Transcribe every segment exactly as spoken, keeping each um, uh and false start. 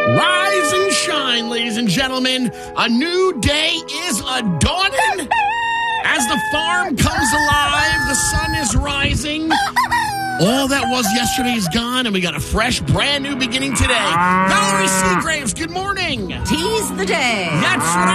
Rise and shine, ladies and gentlemen. A new day is a-dawning. As the farm comes alive, the sun is rising. All that was yesterday is gone, and we got a fresh, brand new beginning today. Valerie Seagraves, good morning. Tease the day. That's what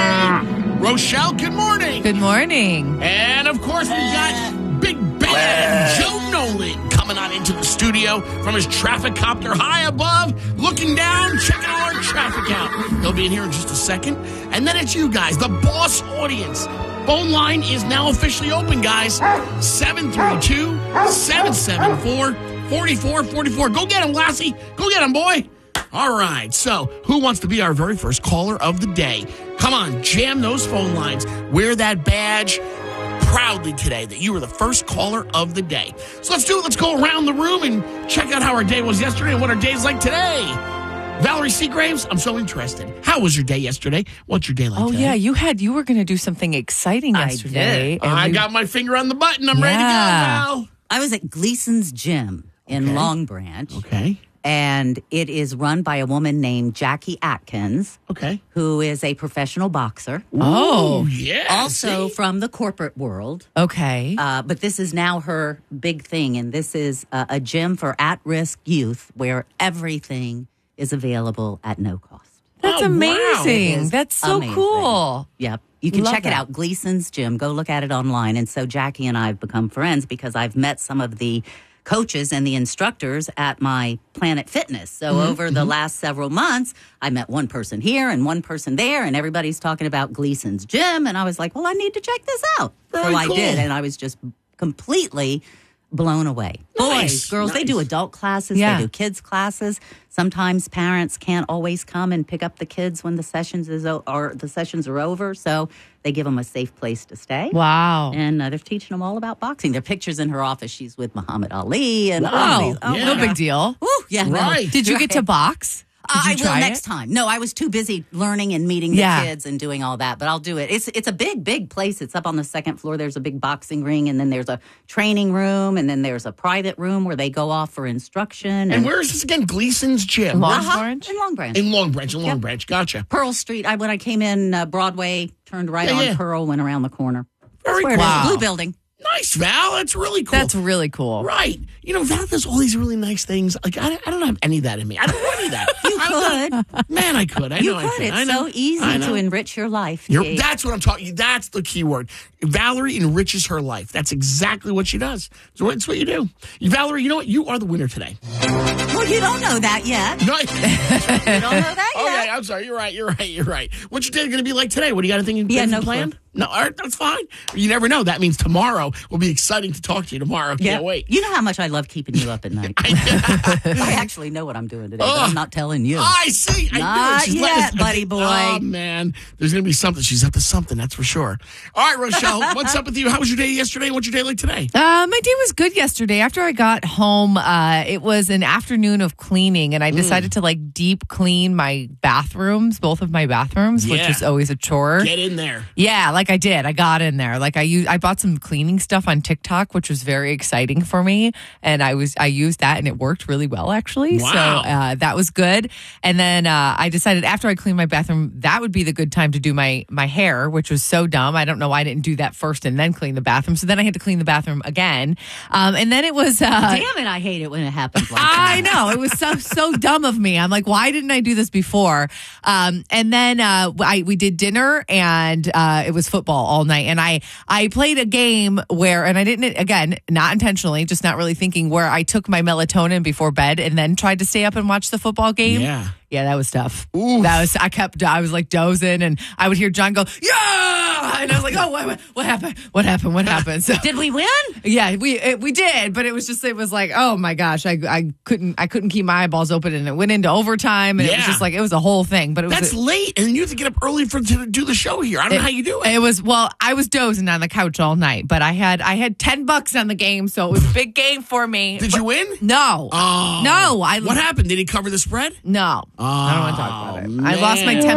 I say. Rochelle, good morning. Good morning. And, of course, we got Big Ben Joe Nolan coming on into the studio from his traffic copter high above, looking down, checking all our traffic out. He'll be in here in just a second. And then it's you guys, the boss audience. Phone line is now officially open, guys. seven three two, seven seven four, four four four four. Go get him, Lassie. Go get him, boy. All right. So, who wants to be our very first caller of the day? Come on, jam those phone lines. Wear that badge proudly today that you were the first caller of the day. So let's do it. Let's go around the room and check out how our day was yesterday and what our day's like today. Valerie Seagraves, I'm so interested. How was your day yesterday? What's your day like Oh, today? yeah. You had, you were going to do something exciting I yesterday. did. and I we- got my finger on the button. I'm ready to Yeah. go, Val. I was at Gleason's Gym in Okay. Long Branch, Okay. and it is run by a woman named Jackie Atkins, Okay. who is a professional boxer, Oh, Yeah. also see? from the corporate world. okay. Uh, but this is now her big thing, and this is uh, a gym for at-risk youth where everything is available at no cost. That's Oh, wow. amazing. It is That's so amazing. cool. Yep. You can Love check it that. out, Gleason's Gym. Go look at it online. And so Jackie and I have become friends because I've met some of the coaches and the instructors at my Planet Fitness. So Mm-hmm, over the last several months, I met one person here and one person there, and everybody's talking about Gleason's Gym. And I was like, well, I need to check this out. Very so I cool. did, and I was just completely blown away. Nice, Boys, girls, they nice. do adult classes, Yeah. they do kids classes. Sometimes parents can't always come and pick up the kids when the sessions is o- or the sessions are over, so they give them a safe place to stay. Wow. And uh, they're teaching them all about boxing. There are pictures in her office. She's with Muhammad Ali and all Wow. these. Oh, Yeah. No my big deal. Woo, yeah, no. Right. Did you get to box? Did Uh, you I will try next it? time. No, I was too busy learning and meeting the Yeah. kids and doing all that, but I'll do it. It's it's a big, big place. It's up on the second floor. There's a big boxing ring, and then there's a training room, and then there's a private room where they go off for instruction. And where is this again? Gleason's Gym. Long Where's- Branch? Uh-huh, in Long Branch. In Long Branch. In Long Yep. Branch. Gotcha. Pearl Street. I when I came in uh, Broadway, turned right Yeah, on yeah. Pearl, went around the corner. Very Where it cool. is. Wow. Blue building. Nice, Val. That's really cool. That's really cool. Right. You know, Val does all these really nice things. Like, I, I don't have any of that in me. I don't want any of that. You I'm not- could. Man, I could. I You know I could. could. It's I know. so easy I know. to enrich your life. You're, Kate. that's what I'm talking. That's the key word. Valerie enriches her life. That's exactly what she does. So it's what you do. Valerie, you know what? You are the winner today. Well, you don't know that yet. No, You don't know that okay, yet. I'm sorry. You're right. You're right. You're right. What's your day going to be like today? What do you got? Anything Yeah, anything no planned? clue. No, all right, that's fine. You never know. That means tomorrow will be exciting to talk to you tomorrow. Can't Yeah. wait. You know how much I love keeping you up at night. I, I actually know what I'm doing today, but Ugh. I'm not telling you. I see. I Not knew it. She's letting yet, us- buddy boy. Oh, man. There's going to be something. She's up to something, that's for sure. All right, Rochelle, what's up with you? How was your day yesterday? What's your day like today? Uh, my day was good yesterday. After I got home, uh, it was an afternoon of cleaning, and I decided to like deep clean my bathrooms, both of my bathrooms, which Yeah. is always a chore. Get in there. Yeah, like I did. I got in there. Like I used, I bought some cleaning stuff on TikTok, which was very exciting for me, and I was I used that, and it worked really well actually. Wow. So uh, that was good. And then uh, I decided after I cleaned my bathroom, that would be the good time to do my my hair, which was so dumb. I don't know why I didn't do that first and then clean the bathroom. So then I had to clean the bathroom again, um, and then it was. Uh, Damn it, I hate it when it happens like that. I know. It was so so dumb of me. I'm like, why didn't I do this before? Um, and then uh, I we did dinner, and uh, it was football all night. And I I played a game where, and I didn't again, not intentionally, just not really thinking, where I took my melatonin before bed and then tried to stay up and watch the football game. Yeah. Yeah, that was tough. Oof. That was. I kept. I was like dozing, and I would hear John go, "Yeah!" And I was like, "Oh, what, what, what happened? What happened? What happened?" So Did we win? yeah, we it, we did, but it was just it was like, oh my gosh, I I couldn't I couldn't keep my eyeballs open, and it went into overtime, and it was Yeah. just like it was a whole thing. But it was That's late, and you have to get up early for to do the show here. I don't know how you do it. It was well, I was dozing on the couch all night, but I had I had ten bucks on the game, so it was a big game for me. Did you win? No, Oh. no, I What happened? Did he cover the spread? no, I don't want to talk about it. I lost my man. ten